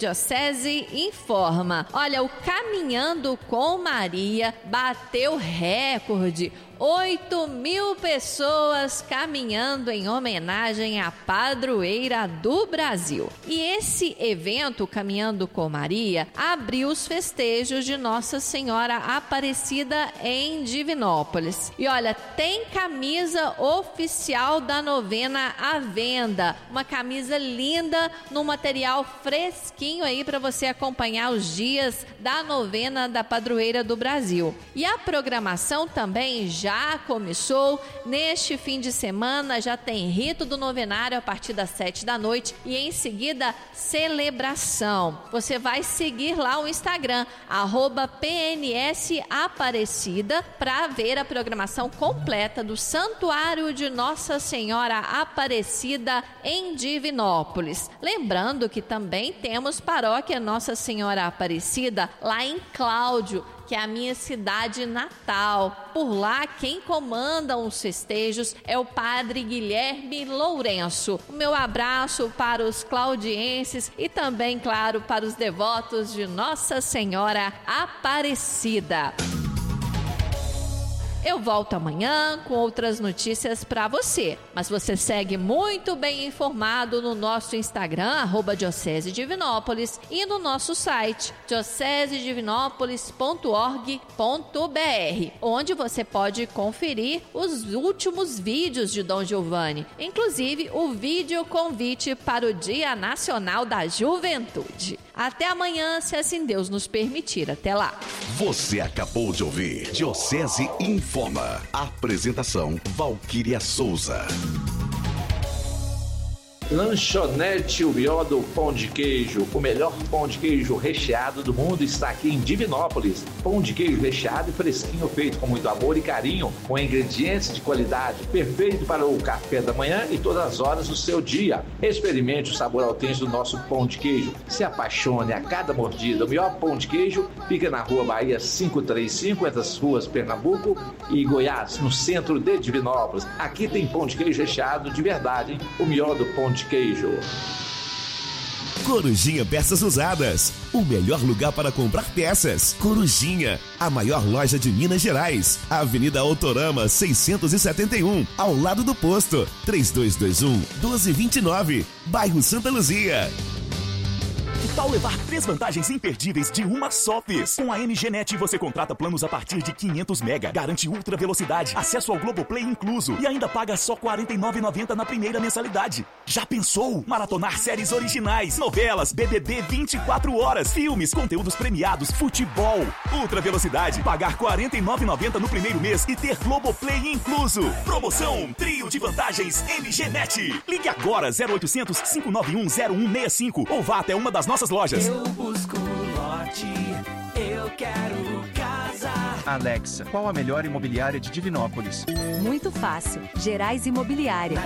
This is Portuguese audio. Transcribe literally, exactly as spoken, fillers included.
Diocese Informa. Olha, o Caminhando com Maria bateu recorde. oito mil pessoas caminhando em homenagem à padroeira do Brasil. E esse evento, Caminhando com Maria, abriu os festejos de Nossa Senhora Aparecida em Divinópolis. E olha, tem camisa oficial da novena à venda. Uma camisa linda, num material fresquinho aí para você acompanhar os dias da novena da padroeira do Brasil. E a programação também já Já começou. Neste fim de semana já tem rito do novenário a partir das sete da noite e em seguida celebração. Você vai seguir lá o Instagram arroba P N S Aparecida para ver a programação completa do Santuário de Nossa Senhora Aparecida em Divinópolis. Lembrando que também temos paróquia Nossa Senhora Aparecida lá em Cláudio, que é a minha cidade natal. Por lá, quem comanda os festejos é o padre Guilherme Lourenço. O meu abraço para os claudienses e também, claro, para os devotos de Nossa Senhora Aparecida. Eu volto amanhã com outras notícias para você, mas você segue muito bem informado no nosso Instagram, arroba Diocese Divinópolis, e no nosso site, diocese divinópolis ponto org ponto br, onde você pode conferir os últimos vídeos de Dom Giovanni, inclusive o vídeo convite para o Dia Nacional da Juventude. Até amanhã, se assim Deus nos permitir. Até lá. Você acabou de ouvir Diocese Informa. Apresentação Valquíria Souza. Lanchonete Ubió do Pão de Queijo. O melhor pão de queijo recheado do mundo está aqui em Divinópolis. Pão de queijo recheado e fresquinho, feito com muito amor e carinho, com ingredientes de qualidade, perfeito para o café da manhã e todas as horas do seu dia. Experimente o sabor autêntico do nosso pão de queijo. Se apaixone a cada mordida. O melhor pão de queijo fica na Rua Bahia quinhentos e trinta e cinco, entre as ruas Pernambuco e Goiás, no centro de Divinópolis. Aqui tem pão de queijo recheado de verdade, hein? O melhor do pão de queijo. Corujinha Peças Usadas, o melhor lugar para comprar peças. Corujinha, a maior loja de Minas Gerais. Avenida Autorama seiscentos e setenta e um, ao lado do posto. três dois dois um, um dois dois nove, bairro Santa Luzia. Que tal levar três vantagens imperdíveis de uma só vez? Com a M G Net você contrata planos a partir de quinhentos mega, garante ultra velocidade, acesso ao Globoplay incluso e ainda paga só quarenta e nove reais e noventa centavos na primeira mensalidade. Já pensou? Maratonar séries originais, novelas, B B B vinte e quatro horas, filmes, conteúdos premiados, futebol. Ultra velocidade, pagar quarenta e nove reais e noventa centavos no primeiro mês e ter Globoplay incluso. Promoção Trio de Vantagens M G Net. Ligue agora zero oitocentos, cinco nove um, zero um seis cinco ou vá até uma das nossas lojas. Eu busco lote, eu quero casa. Alexa, qual a melhor imobiliária de Divinópolis? Muito fácil, Gerais Imobiliária.